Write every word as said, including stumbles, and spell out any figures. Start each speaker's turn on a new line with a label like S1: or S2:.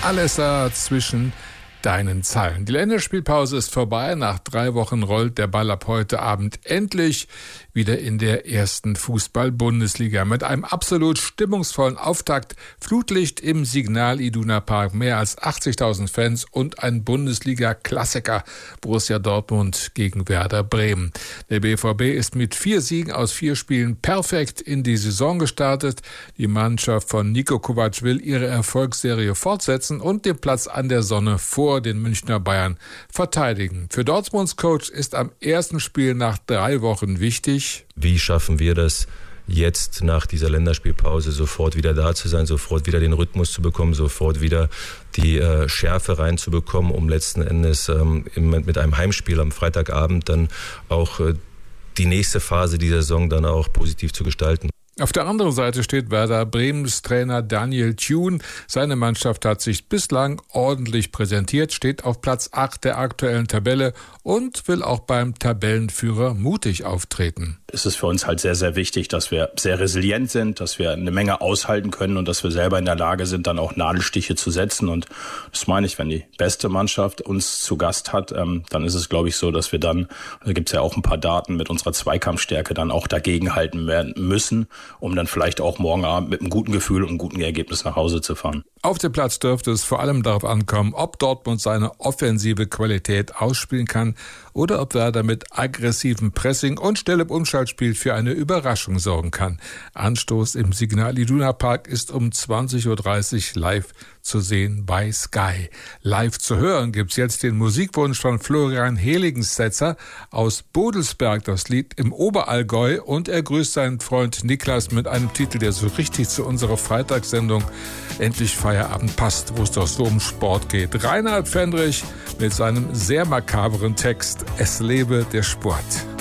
S1: Alles zwischen deinen Zeilen. Die Länderspielpause ist vorbei. Nach drei Wochen rollt der Ball ab heute Abend endlich wieder in der ersten Fußball-Bundesliga. Mit einem absolut stimmungsvollen Auftakt, Flutlicht im Signal Iduna Park, mehr als achtzigtausend Fans und ein Bundesliga-Klassiker, Borussia Dortmund gegen Werder Bremen. Der B V B ist mit vier Siegen aus vier Spielen perfekt in die Saison gestartet. Die Mannschaft von Niko Kovac will ihre Erfolgsserie fortsetzen und den Platz an der Sonne vor den Münchner Bayern verteidigen. Für Dortmunds Coach ist am ersten Spiel nach drei Wochen wichtig:
S2: Wie schaffen wir das, jetzt nach dieser Länderspielpause sofort wieder da zu sein, sofort wieder den Rhythmus zu bekommen, sofort wieder die äh, Schärfe reinzubekommen, um letzten Endes ähm, im, mit einem Heimspiel am Freitagabend dann auch äh, die nächste Phase dieser Saison dann auch positiv zu gestalten.
S1: Auf der anderen Seite steht Werder Bremens Trainer Daniel Thune. Seine Mannschaft hat sich bislang ordentlich präsentiert, steht auf Platz acht der aktuellen Tabelle und will auch beim Tabellenführer mutig auftreten.
S3: Es ist für uns halt sehr, sehr wichtig, dass wir sehr resilient sind, dass wir eine Menge aushalten können und dass wir selber in der Lage sind, dann auch Nadelstiche zu setzen. Und das meine ich, wenn die beste Mannschaft uns zu Gast hat, ähm, dann ist es, glaube ich, so, dass wir dann, da gibt es ja auch ein paar Daten, mit unserer Zweikampfstärke dann auch dagegenhalten werden müssen, um dann vielleicht auch morgen Abend mit einem guten Gefühl und einem guten Ergebnis nach Hause zu fahren.
S1: Auf dem Platz dürfte es vor allem darauf ankommen, ob Dortmund seine offensive Qualität ausspielen kann oder ob Werder mit aggressivem Pressing und schnellem Umschaltspiel für eine Überraschung sorgen kann. Anstoß im Signal Iduna Park ist um zwanzig Uhr dreißig live zu sehen bei Sky. Live zu hören gibt's jetzt den Musikwunsch von Florian Heligensetzer aus Bodelsberg, das Lied Im Oberallgäu, und er grüßt seinen Freund Niklas mit einem Titel, der so richtig zu unserer Freitagssendung Endlich Feierabend passt, wo es doch so um Sport geht. Reinhard Fendrich mit seinem sehr makabren Text Es lebe der Sport.